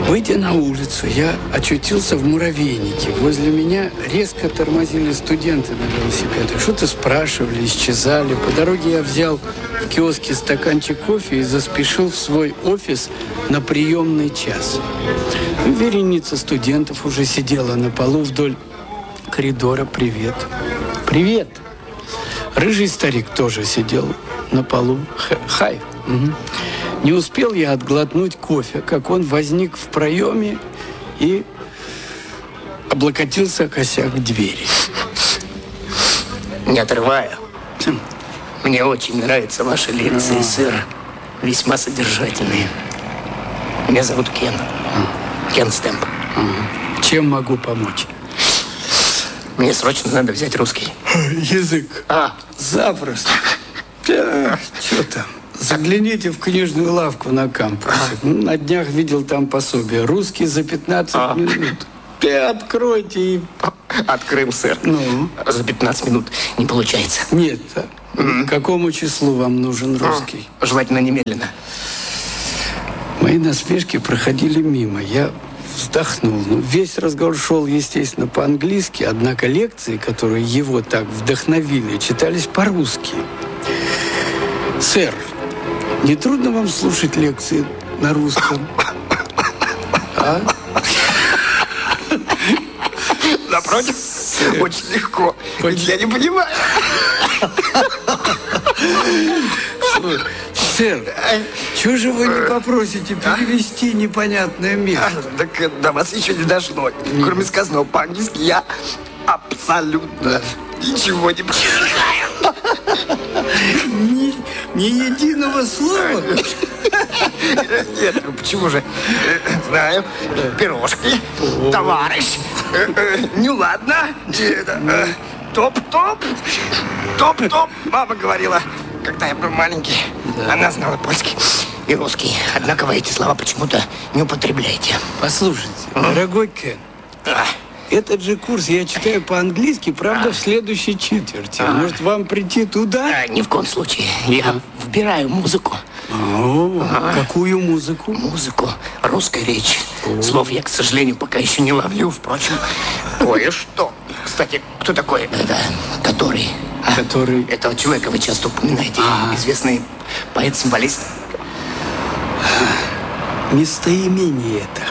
Выйдя на улицу, я очутился в муравейнике. Возле меня резко тормозили студенты на велосипедах. Что-то спрашивали, исчезали. По дороге я взял в киоске стаканчик кофе и заспешил в свой офис на приемный час. Вереница студентов уже сидела на полу вдоль коридора. Привет. Привет. Рыжий старик тоже сидел на полу. Хай. Угу. Не успел я отглотнуть кофе, как он возник в проеме и облокотился о косяк двери. Не отрываю. Мне очень нравятся ваши лекции, сэр. Весьма содержательные. Меня зовут Кен. Кен Стэмп. Чем могу помочь? Мне срочно надо взять русский. Язык. Запросто. Что там? Загляните в книжную лавку на кампусе. На днях видел там пособие. Русский за 15 минут. Откройте и... Открыл, сэр. Ну? За 15 минут не получается. Нет. К какому числу вам нужен русский? Желательно немедленно. Мои насмешки проходили мимо. Я вздохнул. Весь разговор шел, естественно, по-английски, однако лекции, которые его так вдохновили, читались по-русски. Сэр, не трудно вам слушать лекции на русском? А? Напротив, очень легко. Ведь я не понимаю. Сэр, чего же вы не попросите перевести непонятное место? Так до вас еще не дошло. Кроме сказанного по-английски, я абсолютно ничего не понимаю. Ни единого слова? Нет, почему же? Знаю. Пирожки, товарищ. Ну ладно. Топ-топ. Топ-топ. Мама говорила, когда я был маленький. Да. Она знала польский и русский. Однако вы эти слова почему-то не употребляете. Послушайте, дорогой Кен. Этот же курс я читаю по-английски, правда, в следующей четверти. Может, вам прийти туда? Ни в коем случае. Я вбираю музыку. Какую музыку? Музыку русской речи. Слов я, к сожалению, пока еще не ловлю. Впрочем, кое-что. Кстати, кто такой? Который? Который? Этого человека вы часто упоминаете. Известный поэт-символист. Местоимение это.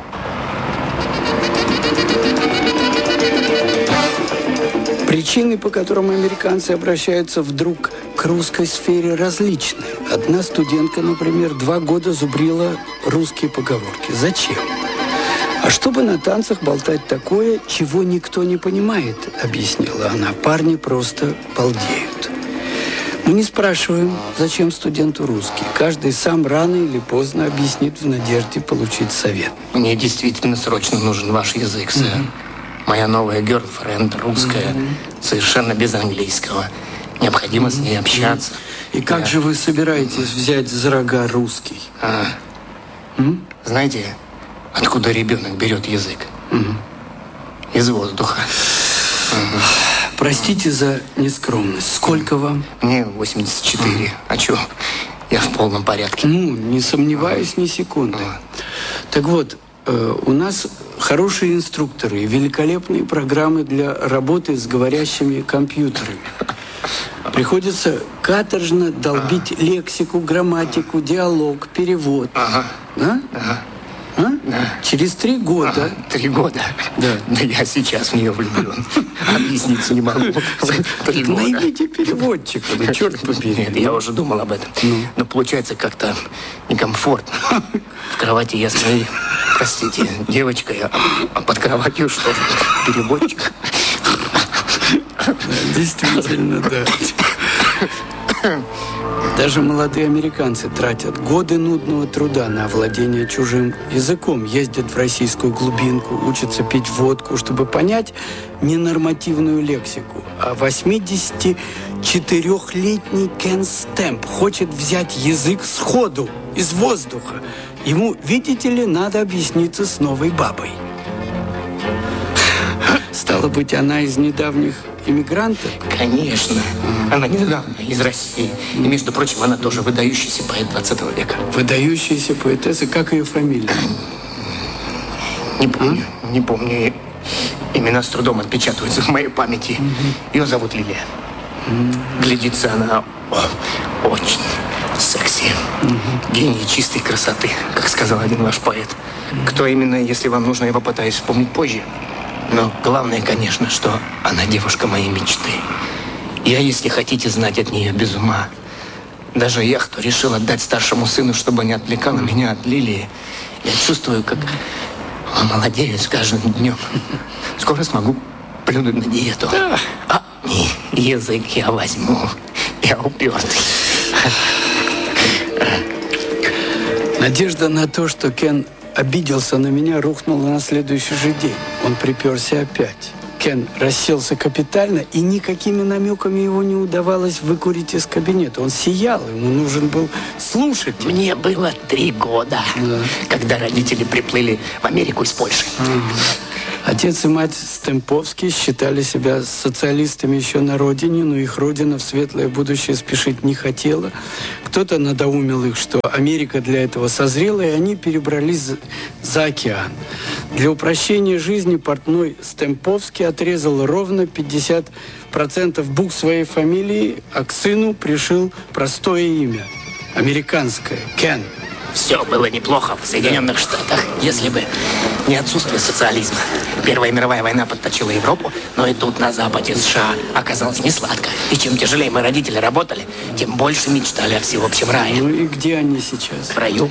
Причины, по которым американцы обращаются вдруг к русской сфере, различны. Одна студентка, например, 2 года зубрила русские поговорки. Зачем? А чтобы на танцах болтать такое, чего никто не понимает, объяснила она. Парни просто балдеют. Мы не спрашиваем, зачем студенту русский. Каждый сам рано или поздно объяснит в надежде получить совет. Мне действительно срочно нужен ваш язык, сэр. Моя новая герлфренд русская, совершенно без английского. Необходимо с ней общаться. И как же вы собираетесь взять за рога русский? Знаете, откуда ребенок берет язык? Из воздуха. Простите за нескромность. Сколько вам? Мне 84. А чё? Я в полном порядке. Не сомневаюсь ни секунды. Так вот, у нас хорошие инструкторы и великолепные программы для работы с говорящими компьютерами. Приходится каторжно долбить лексику, грамматику, диалог, перевод. Через 3 года. 3 года? Да. Да я сейчас в нее влюблен. Объясниться не могу. 3 года. Наймите переводчика, да черт побери. Нет, я уже думал об этом. Но получается как-то некомфортно. В кровати я с моей, простите, девочкой, а под кроватью что? Переводчик? Действительно, да. Даже молодые американцы тратят годы нудного труда на овладение чужим языком, ездят в российскую глубинку, учатся пить водку, чтобы понять ненормативную лексику. А 84-летний Кен Стэмп хочет взять язык сходу, из воздуха. Ему, видите ли, надо объясниться с новой бабой. Стало быть, она из недавних иммигрантов? Конечно. Она недавно из России. И, между прочим, она тоже выдающийся поэт 20 века. Выдающаяся поэтесса. Как ее фамилия? Не помню. Имена с трудом отпечатываются в моей памяти. Ее зовут Лилия. Глядится она очень секси. Гений чистой красоты, как сказал один ваш поэт. Кто именно, если вам нужно, я попытаюсь вспомнить позже. Но главное, конечно, что она девушка моей мечты. Я, если хотите знать, от нее без ума. Даже я, кто решил отдать старшему сыну, чтобы не отвлекала меня от Лилии, я чувствую, как молодею с каждым днем. Скоро смогу плюнуть на диету. А язык я возьму. Я упертый. Надежда на то, что Кен обиделся на меня, рухнула на следующий же день. Он приперся опять. Кен расселся капитально, и никакими намеками его не удавалось выкурить из кабинета. Он сиял, ему нужен был слушатель. Мне было 3 года, когда родители приплыли в Америку из Польши. Отец и мать Стемповские считали себя социалистами еще на родине, но их родина в светлое будущее спешить не хотела. Кто-то надоумил их, что Америка для этого созрела, и они перебрались за океан. Для упрощения жизни портной Стемповский отрезал ровно 50% букв своей фамилии, а к сыну пришил простое имя – американское – Кен. Все было неплохо в Соединенных Штатах, если бы не отсутствие социализма. Первая мировая война подточила Европу, но и тут, на западе США, оказалось несладко. И чем тяжелее мои родители работали, тем больше мечтали о всеобщем рае. Ну и где они сейчас? В раю.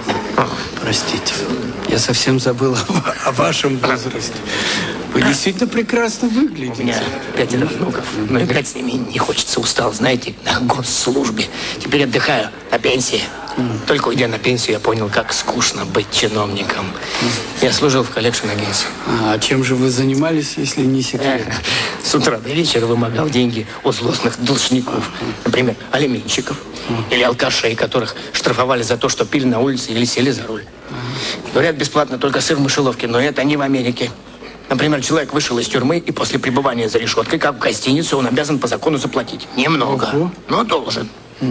Простите, я совсем забыл о вашем возрасте. Вы действительно прекрасно выглядите. У меня 5 внуков, но играть с ними не хочется. Устал, знаете, на госслужбе. Теперь отдыхаю на пенсии. Только уйдя на пенсию, я понял, как скучно быть чиновником. Я служил в коллекшн агентстве. А чем же вы занимались, если не секрет? С утра до вечера вымогал деньги у злостных должников. Например, алименщиков или алкашей, которых штрафовали за то, что пили на улице или сели за руль. Говорят, бесплатно только сыр в мышеловке, но это не в Америке. Например, человек вышел из тюрьмы, и после пребывания за решеткой, как в гостинице, он обязан по закону заплатить. Немного, но должен.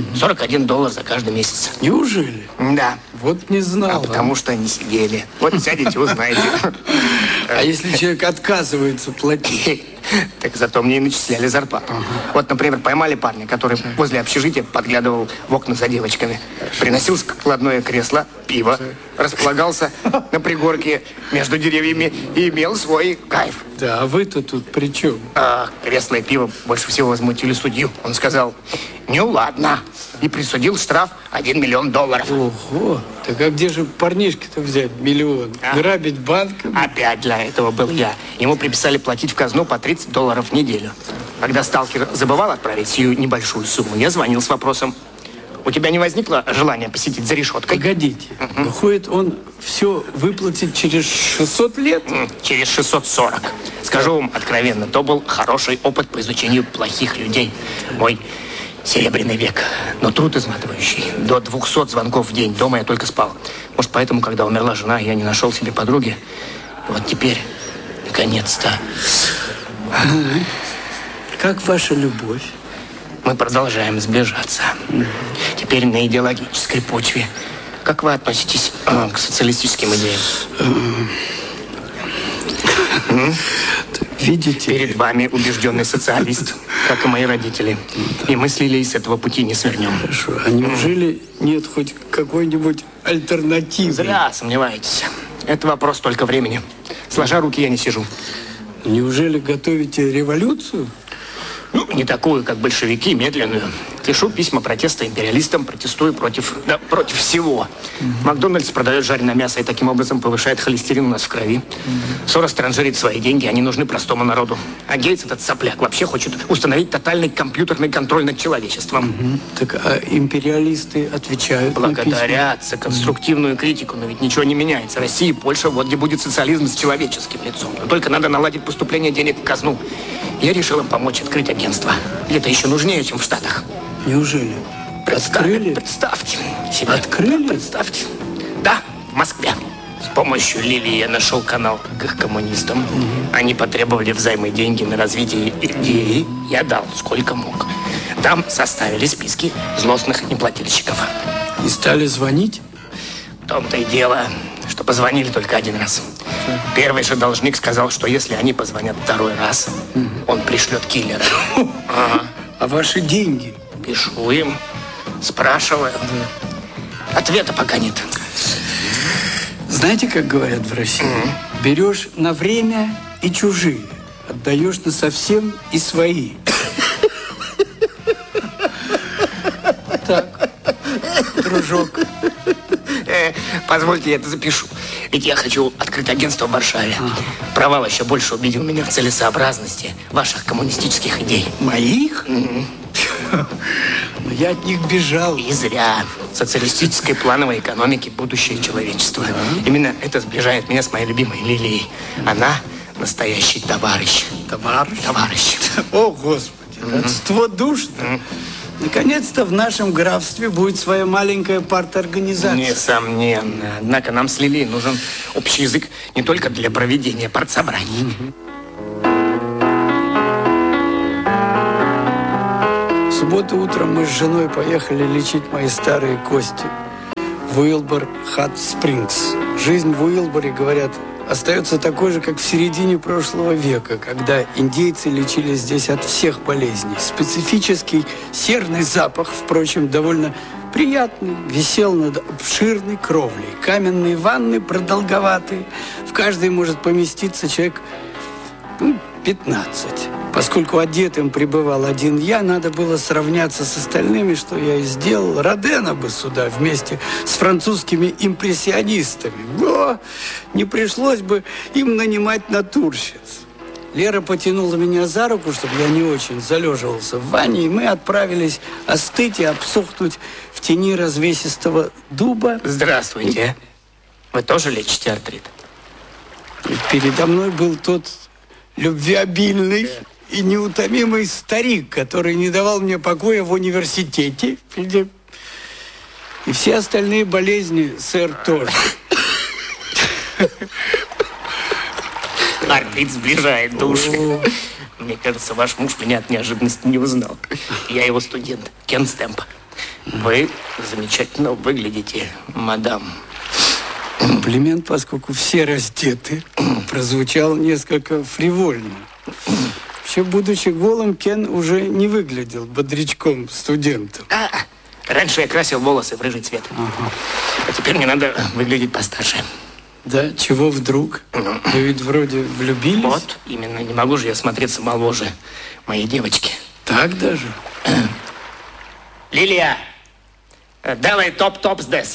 $41 за каждый месяц. Неужели? Да. Вот не знал. Потому что они сидели. Вот сядете, узнаете. А если человек отказывается платить? Так зато мне и начисляли зарплату. Вот, например, поймали парня, который возле общежития подглядывал в окна за девочками. Приносил складное кресло, пиво, располагался на пригорке между деревьями и имел свой кайф. Да, а вы-то тут при чем? Кресло и пиво больше всего возмутили судью. Он сказал: неладно. И присудил штраф $1 миллион. Ого! Так а где же парнишки-то взять миллион? Грабить банк? Опять для этого был я. Ему приписали платить в казну по $30 в неделю. Когда сталкер забывал отправить сию небольшую сумму, я звонил с вопросом: у тебя не возникло желания посидеть за решеткой? Погодите. Выходит, он все выплатит через 600 лет? Через 640. Скажу вам откровенно, то был хороший опыт по изучению плохих людей. Мой серебряный век, но труд изматывающий. До 200 звонков в день. Дома я только спал. Может, поэтому, когда умерла жена, я не нашел себе подруги. И вот теперь, наконец-то. Как ваша любовь? Мы продолжаем сближаться. Теперь на идеологической почве. Как вы относитесь к социалистическим идеям? Видите? Перед вами убежденный социалист, как и мои родители. И мы с Лилией с этого пути не свернем. Хорошо. А неужели нет хоть какой-нибудь альтернативы? Зря сомневаетесь. Это вопрос только времени. Сложа руки я не сижу. Неужели готовите революцию? Ну, не такую, как большевики, медленную. Пишу письма протеста империалистам, протестую против всего. Макдональдс продает жареное мясо и таким образом повышает холестерин у нас в крови. Сорос транжирит свои деньги, они нужны простому народу. А Гейтс, этот сопляк, вообще хочет установить тотальный компьютерный контроль над человечеством. Так а империалисты отвечают благодарят за конструктивную критику, но ведь ничего не меняется. Россия и Польша, вот где будет социализм с человеческим лицом. Но только надо наладить поступление денег в казну. Я решил им помочь открыть агентство. Это еще нужнее, чем в Штатах. Неужели? Открыли? Представьте себе. Открыли? Представьте. Да, в Москве. С помощью Лилии я нашел канал к их коммунистам. Они потребовали взаймы деньги на развитие идеи. Я дал, сколько мог. Там составили списки злостных неплательщиков. И стали звонить? В том-то и дело. что позвонили только один раз. Первый же должник сказал, что если они позвонят второй раз, он пришлет киллера. А ваши деньги? Пишу им, спрашиваю. Ответа пока нет. Знаете, как говорят в России? Берешь на время и чужие, отдаешь на совсем и свои. Так, дружок. Позвольте, я это запишу. Ведь я хочу открыть агентство в Варшаве. Провал еще больше убедил меня в целесообразности ваших коммунистических идей. Моих? Но я от них бежал. И зря. Социалистической плановой экономики будущее человечества. Именно это сближает меня с моей любимой Лилией. Она настоящий товарищ. Товарищ? Товарищ. О, Господи, родство душ-то. Наконец-то в нашем графстве будет своя маленькая парторганизация. Несомненно. Однако нам с Лилией нужен общий язык не только для проведения партсобраний. В субботу утром мы с женой поехали лечить мои старые кости в Уилбор Хат Спрингс. Жизнь в Уилборе, говорят, остается такой же, как в середине прошлого века, когда индейцы лечили здесь от всех болезней. Специфический серный запах, впрочем, довольно приятный, висел над обширной кровлей. Каменные ванны продолговатые. В каждой может поместиться человек 15. Поскольку одетым пребывал один я, надо было сравняться с остальными, что я и сделал. Родена бы сюда вместе с французскими импрессионистами. Но не пришлось бы им нанимать натурщиц. Лера потянула меня за руку, чтобы я не очень залеживался в ванне, и мы отправились остыть и обсохнуть в тени развесистого дуба. Здравствуйте. Вы тоже лечите артрит? И передо мной был тот любвеобильный и неутомимый старик, который не давал мне покоя в университете. И все остальные болезни, сэр, тоже. Артрит сближает души. Мне кажется, ваш муж меня от неожиданности не узнал. Я его студент, Кен Стэмп. Вы замечательно выглядите, мадам. Комплимент, поскольку все раздеты, прозвучал несколько фривольно. Вообще, будучи голым, Кен уже не выглядел бодрячком-студентом. Раньше я красил волосы в рыжий цвет. А теперь мне надо выглядеть постарше. Да? Чего вдруг? Вы ведь вроде влюбились? Вот, именно. Не могу же я смотреться моложе моей девочки. Так даже? Лилия, давай топ-топ здесь.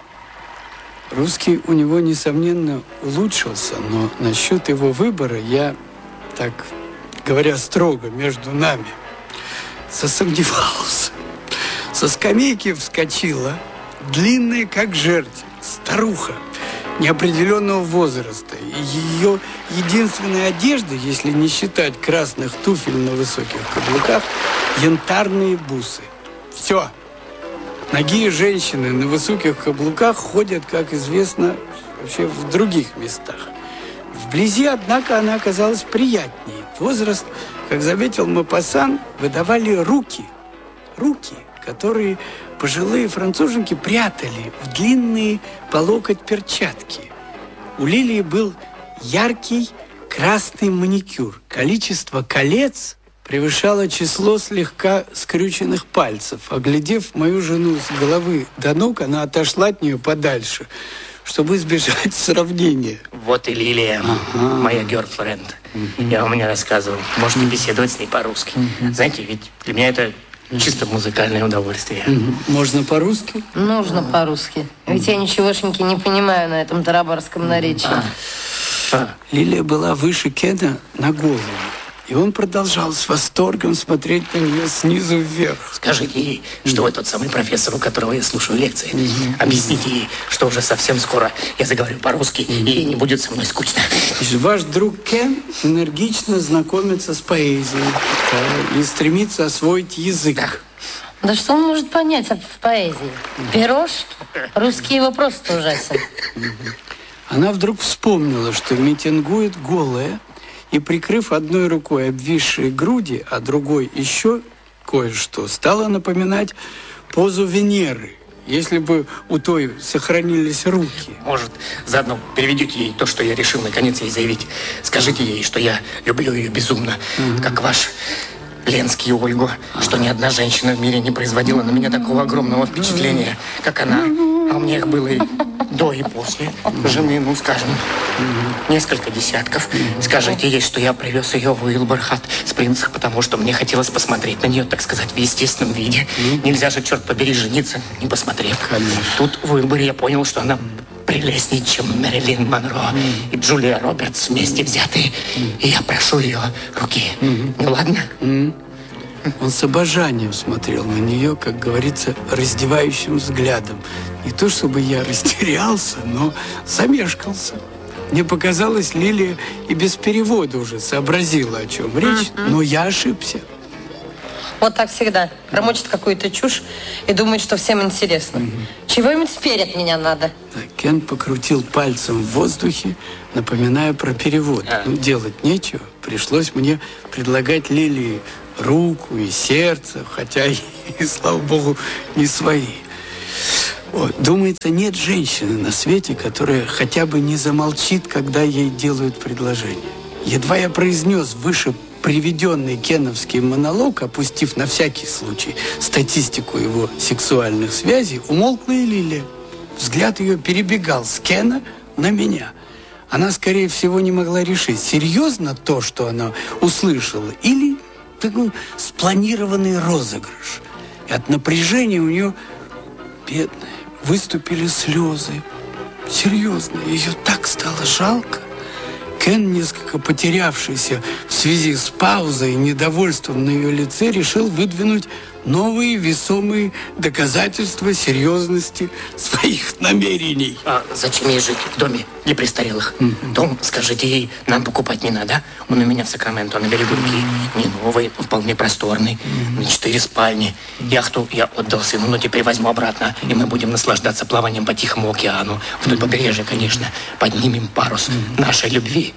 Русский у него, несомненно, улучшился, но насчет его выбора я, так говоря строго между нами, засомневался. Со скамейки вскочила длинная, как жердь, старуха неопределенного возраста. И ее единственная одежда, если не считать красных туфель на высоких каблуках, янтарные бусы. Все. Ноги женщины на высоких каблуках ходят, как известно, вообще в других местах. Вблизи, однако, она оказалась приятнее. Возраст, как заметил Мопассан, выдавали руки. Руки, которые пожилые француженки прятали в длинные по локоть перчатки. У Лилии был яркий красный маникюр. Количество колец превышало число слегка скрюченных пальцев. Оглядев мою жену с головы до ног, она отошла от нее подальше, чтобы избежать сравнения. Вот и Лилия, моя гёрлфренд. Я вам не рассказывал. Можете беседовать с ней по-русски. Знаете, ведь для меня это чисто музыкальное удовольствие. Можно по-русски? Нужно по-русски. Ведь я ничегошеньки не понимаю на этом тарабарском наречии. Лилия была выше Кена на голову. И он продолжал с восторгом смотреть на нее снизу вверх. Скажите ей, что вы тот самый профессор, у которого я слушаю лекции. Объясните ей, что уже совсем скоро я заговорю по-русски, и ей не будет со мной скучно. Ваш друг Кен энергично знакомится с поэзией и стремится освоить язык. Да что он может понять в поэзии? Пирожки? Русский его просто ужасен. Она вдруг вспомнила, что митингует голая, и, прикрыв одной рукой обвисшие груди, а другой еще кое-что, стала напоминать позу Венеры. если бы у той сохранились руки. Может, заодно переведете ей то, что я решил наконец ей заявить. Скажите ей, что я люблю ее безумно, как ваш Ленский Ольгу, что ни одна женщина в мире не производила на меня такого огромного впечатления, как она. А у меня их было и до, и после жены, ну, скажем, несколько десятков. Скажите ей, что я привез ее в Уилберхат с принца, потому что мне хотелось посмотреть на нее, так сказать, в естественном виде. Нельзя же, черт побери, жениться, не посмотрев. Конечно. Тут в Уилбере я понял, что она прелестнее, чем Мэрилин Монро и Джулия Робертс вместе взятые. И я прошу ее руки. Ну, ладно? Он с обожанием смотрел на нее, как говорится, раздевающим взглядом. Не то чтобы я растерялся, но замешкался. Мне показалось, Лилия и без перевода уже сообразила, о чем речь, но я ошибся. Вот так всегда. Промочит какую-то чушь и думает, что всем интересно. Чего-нибудь теперь от меня надо? Кен покрутил пальцем в воздухе, напоминая про перевод. Ну, делать нечего. Пришлось мне предлагать Лилии руку и сердце, хотя и слава богу, не свои. Вот. Думается, нет женщины на свете, которая хотя бы не замолчит, когда ей делают предложение. Едва я произнес выше приведенный кеновский монолог, опустив на всякий случай статистику его сексуальных связей, умолкла и Лилия. Взгляд ее перебегал с Кена на меня. Она, скорее всего, не могла решить, серьезно то, что она услышала, или такой спланированный розыгрыш. И от напряжения у нее, бедная, выступили слезы. Серьезно, ее так стало жалко. Кен, несколько потерявшийся в связи с паузой и недовольством на ее лице, решил выдвинуть новые весомые доказательства серьезности своих намерений. А зачем ей жить в доме для престарелых? Дом, скажите ей, нам покупать не надо. Он у меня в Сакраменто, на берегу реки. Не новый, вполне просторный. На 4 спальни. Яхту я отдал сыну, но теперь возьму обратно. И мы будем наслаждаться плаванием по Тихому океану. Вдоль побережья, конечно. Поднимем парус нашей любви.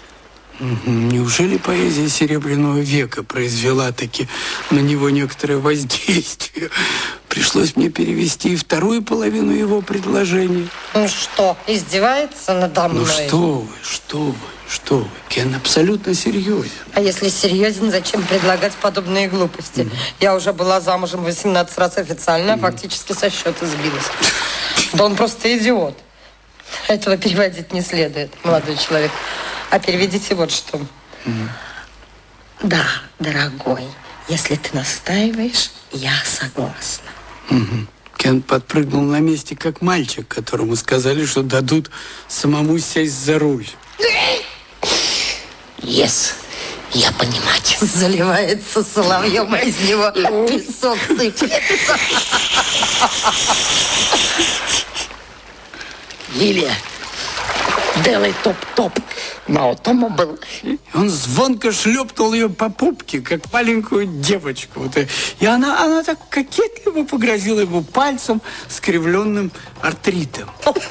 Неужели поэзия Серебряного века произвела таки на него некоторое воздействие? Пришлось мне перевести и вторую половину его предложения. Ну что, издевается надо мной? Ну что вы. Кен абсолютно серьезен. А если серьезен, зачем предлагать подобные глупости? Я уже была замужем 18 раз официально, а фактически со счета сбилась. Да он просто идиот. Этого переводить не следует, молодой человек. А переведите вот что. Да, дорогой, если ты настаиваешь, я согласна. Кен подпрыгнул на месте, как мальчик, которому сказали, что дадут самому сесть за руль. Я понимать. Заливается соловьем, а из него песок сыплется. Лилия, делай топ-топ на автомобиль. Он звонко шлепнул ее по пупке, как маленькую девочку. Вот. И она так кокетливо погрозила ему пальцем, скривленным артритом.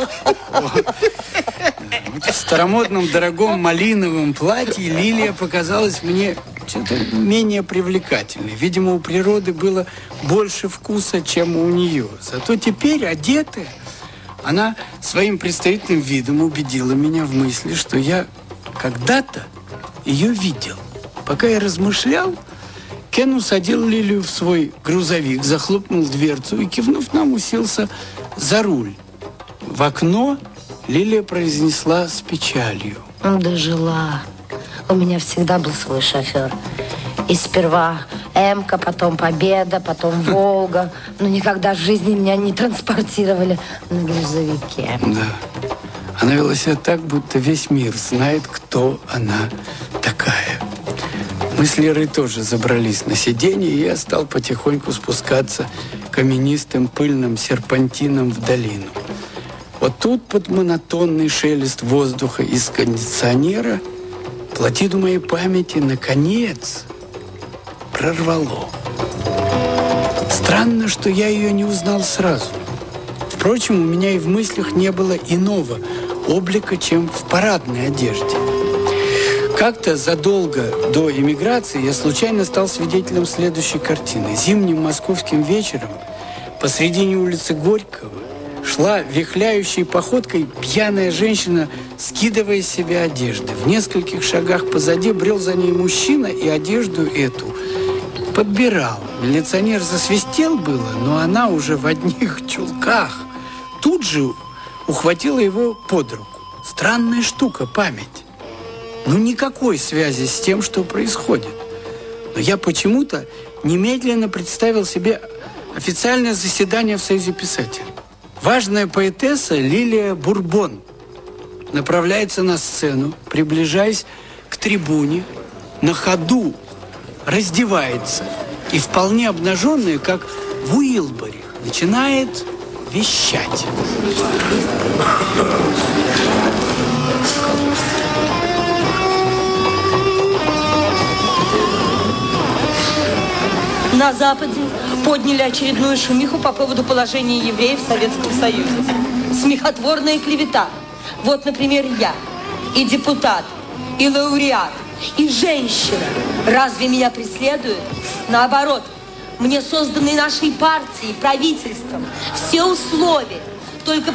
В старомодном дорогом малиновом платье Лилия показалась мне что-то менее привлекательной. Видимо, у природы было больше вкуса, чем у нее. Зато теперь, одетая, она своим представительным видом убедила меня в мысли, что я когда-то ее видел. Пока я размышлял, Кен усадил Лилию в свой грузовик, захлопнул дверцу и, кивнув нам, уселся за руль. В окно Лилия произнесла с печалью: Дожила. У меня всегда был свой шофер. И сперва Эмка, потом Победа, потом Волга. Но никогда в жизни меня не транспортировали на грузовике. Да. Она вела себя так, будто весь мир знает, кто она такая. Мы с Лерой тоже забрались на сиденье, и я стал потихоньку спускаться каменистым пыльным серпантином в долину. Вот тут под монотонный шелест воздуха из кондиционера плотину моей памяти наконец прорвало. Странно, что я ее не узнал сразу. Впрочем, у меня и в мыслях не было иного облика, чем в парадной одежде. Как-то задолго до эмиграции я случайно стал свидетелем следующей картины. Зимним московским вечером посредине улицы Горького шла вихляющей походкой пьяная женщина, скидывая с себя одежды. В нескольких шагах позади брел за ней мужчина и одежду эту подбирал. Милиционер засвистел было, но она уже в одних чулках тут же ухватила его под руку. Странная штука память. Ну, никакой связи с тем, что происходит. Но я почему-то немедленно представил себе официальное заседание в Союзе писателей. Важная поэтесса Лилия Бурбон направляется на сцену, приближаясь к трибуне, на ходу раздевается и вполне обнаженная, как в Уилборе, начинает вещать. На Западе подняли очередную шумиху по поводу положения евреев в Советском Союзе. Смехотворная клевета. Вот, например, я, и депутат, и лауреат, и женщина. Разве меня преследуют? Наоборот, мне созданы нашей партией, правительством все условия. Только